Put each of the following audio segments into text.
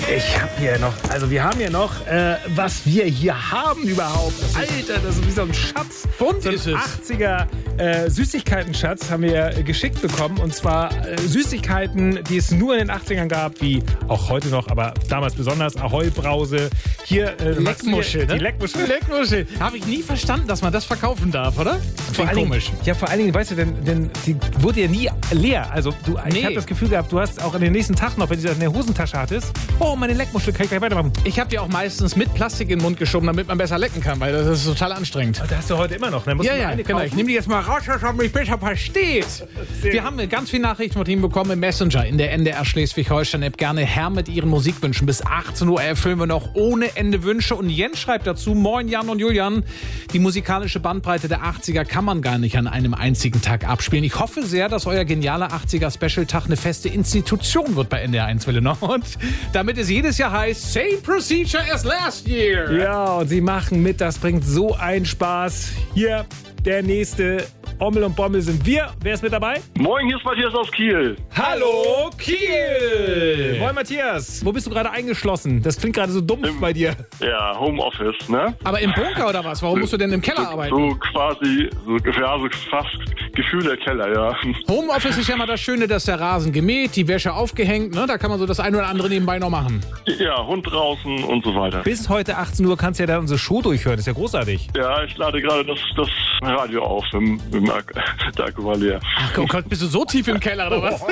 Wir haben hier noch, was wir hier haben überhaupt. Alter, das ist wie so ein Schatz. Bunt so ein ist es. 80er Süßigkeiten-Schatz haben wir geschickt bekommen. Und zwar Süßigkeiten, die es nur in den 80ern gab, wie auch heute noch, aber damals besonders. Ahoi-Brause. Hier Leckmuschel, ne? Die Leckmuschel. Leckmuschel. Habe ich nie verstanden, dass man das verkaufen darf, oder? Komisch. Ja, vor allen Dingen, weißt du, denn die wurde ja nie leer. Also ich habe das Gefühl gehabt, du hast auch an den nächsten Tag noch, wenn du das in der Hosentasche hattest, oh, meine Leckmuschel, kann ich gleich weitermachen. Ich habe die auch meistens mit Plastik in den Mund geschoben, damit man besser lecken kann, weil das ist total anstrengend. Da hast du heute immer noch. Dann musst du eine genau. Ich nehme die jetzt mal raus, dass man mich besser versteht. Wir haben ganz viele Nachrichten von Ihnen bekommen im Messenger in der NDR Schleswig-Holstein-App. Gerne her mit Ihren Musikwünschen. Bis 18 Uhr erfüllen wir noch ohne Ende Wünsche. Und Jens schreibt dazu, moin Jan und Julian, die musikalische Bandbreite der 80er kann man gar nicht an einem einzigen Tag abspielen. Ich hoffe sehr, dass euer genialer 80er-Special-Tag eine feste Institution wird bei NDR 1 Welle noch. Und damit es jedes Jahr heißt, same procedure as last year. Ja, und sie machen mit, das bringt so einen Spaß. Hier, der nächste Ommel und Bommel sind wir. Wer ist mit dabei? Moin, hier ist Matthias aus Kiel. Hallo, Kiel! Moin, Matthias. Wo bist du gerade eingeschlossen? Das klingt gerade so dumpf bei dir. Ja, Homeoffice, ne? Aber im Bunker oder was? Warum musst du denn im Keller arbeiten? So quasi, so fast Gefühl der Keller, ja. Homeoffice ist ja mal das Schöne, dass der Rasen gemäht, die Wäsche aufgehängt, ne? Da kann man so das eine oder andere nebenbei noch machen. Ja, Hund draußen und so weiter. Bis heute 18 Uhr kannst du ja da unsere Show durchhören. Das ist ja großartig. Ja, ich lade gerade das Radio auf im der Akku war leer. Ach oh Gott, bist du so tief im Keller oder was?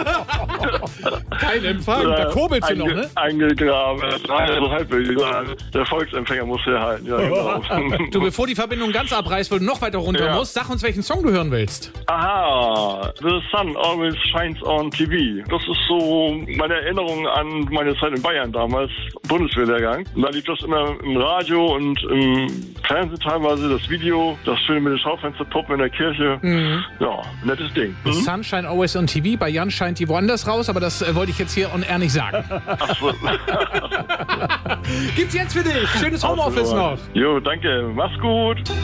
Kein Empfang, da kurbelst du noch, ne? Eingegraben. Also halbwegs. Der Volksempfänger muss herhalten. Ja, genau. Du, bevor die Verbindung ganz abreißt, weil du noch weiter runter musst, sag uns, welchen Song du hören willst. Aha, The Sun Always Shines on TV. Das ist so meine Erinnerung an meine Zeit in Bayern damals, Bundeswehrlehrgang. Und da lief das immer im Radio und im Fernsehen teilweise, das Video, das Schöne mit den Schaufensterpuppen in der Kirche. Ja, nettes Ding. The Sunshine Always on TV. Bei Jan scheint die woanders raus, aber das wollte ich jetzt hier on air nicht sagen. Ach so. Gibt's jetzt für dich. Schönes Homeoffice noch. Jo, danke. Mach's gut.